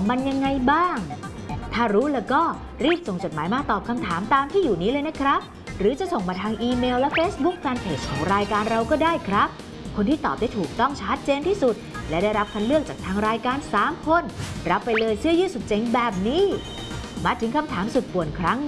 มันยังไงบ้างถ้ารู้แล้วก็รีบส่งจดหมายมาตอบคำถามตามที่อยู่นี้เลยนะครับหรือจะส่งมาทางอีเมลและ Facebook Fanpage ของรายการเราก็ได้ครับคนที่ตอบได้ถูกต้องชัดเจนที่สุดและได้รับคัดเลือกจากทางรายการ3 คนรับไปเลยเสื้อยืดสุดเจ๋งแบบนี้มาถึงคำถามสุดป่วนครั้ง